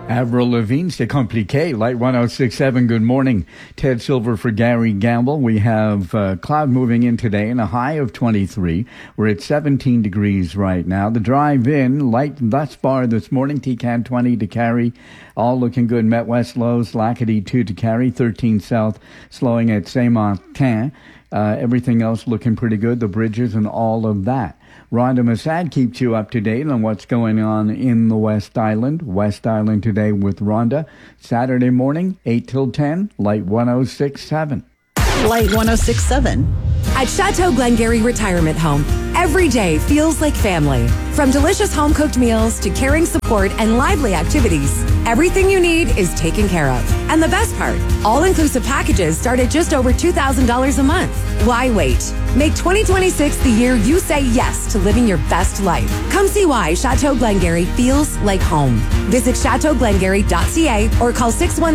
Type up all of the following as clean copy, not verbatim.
Avril Lavigne, C'est Compliqué, Light 106.7, good morning. Ted Silver for Gary Gamble. We have cloud moving in today and a high of 23. We're at 17 degrees right now. The drive-in, light thus far this morning, TCAN 20 to carry, all looking good. Met West lows, Lackady 2 to carry, 13 south, slowing at Saint-Martin. Everything else looking pretty good, the bridges and all of that. Rhonda Massad keeps you up to date on what's going on in the West Island. West Island today with Rhonda. Saturday morning, 8 till 10, Light 106.7. Light 106.7. At Chateau Glengarry Retirement Home, every day feels like family. From delicious home-cooked meals to caring support and lively activities, everything you need is taken care of. And the best part, all-inclusive packages start at just over $2,000 a month. Why wait? Make 2026 the year you say yes to living your best life. Come see why Chateau Glengarry feels like home. Visit chateauglengarry.ca or call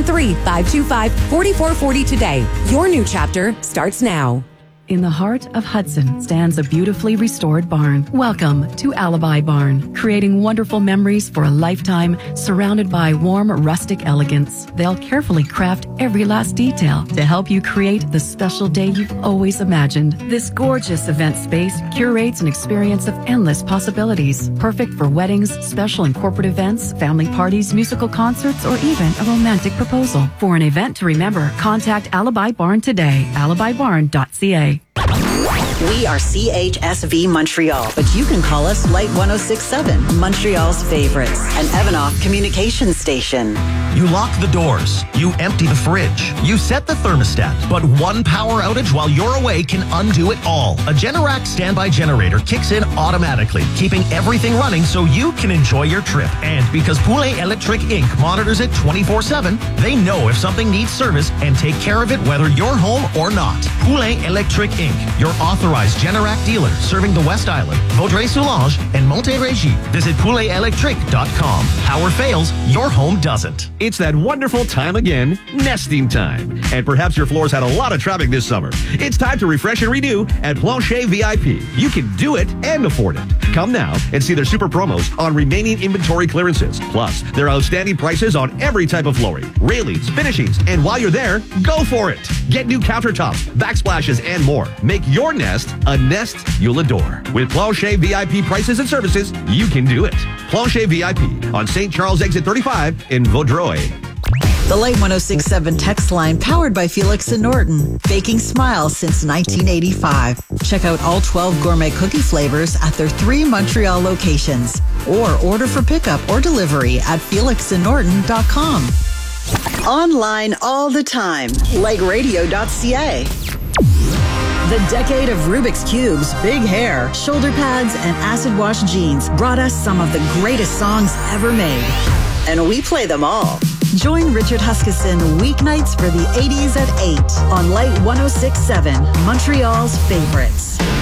613-525-4440 today. Your new chapter starts now. In the heart of Hudson stands a beautifully restored barn. Welcome to Alibi Barn, creating wonderful memories for a lifetime, surrounded by warm, rustic elegance. They'll carefully craft every last detail to help you create the special day you've always imagined. This gorgeous event space curates an experience of endless possibilities, perfect for weddings, special and corporate events, family parties, musical concerts, or even a romantic proposal. For an event to remember, contact Alibi Barn today, alibibarn.ca. We are CHSV Montreal, but you can call us Light 106.7, Montreal's favorites, an Evanoff communication station. You lock the doors. You empty the fridge. You set the thermostat. But one power outage while you're away can undo it all. A Generac standby generator kicks in automatically, keeping everything running so you can enjoy your trip. And because Poulet Electric Inc. monitors it 24/7, they know if something needs service and take care of it whether you're home or not. Poulet Electric Inc., your authorized Generac dealer serving the West Island, Vaudreuil-Soulanges, and Montérégie. Visit pouletelectric.com. Power fails, your home doesn't. It's that wonderful time again, nesting time. And perhaps your floors had a lot of traffic this summer. It's time to refresh and renew at Plancher VIP. You can do it and afford it. Come now and see their super promos on remaining inventory clearances. Plus, their outstanding prices on every type of flooring, railings, finishings, and while you're there, go for it. Get new countertops, backsplashes, and more. Make your nest a nest you'll adore. With Plancher VIP prices and services, you can do it. Plancher VIP on St. Charles Exit 35 in Vaudreuil. The Light 106.7 text line powered by Felix and Norton, baking smiles since 1985. Check out all 12 gourmet cookie flavors at their 3 Montreal locations, or order for pickup or delivery at felixandnorton.com. Online all the time, lightradio.ca. The decade of Rubik's Cubes, big hair, shoulder pads, and acid wash jeans brought us some of the greatest songs ever made. And we play them all. Join Richard Huskisson weeknights for the 80s at 8 on Light 106.7, Montreal's favorites.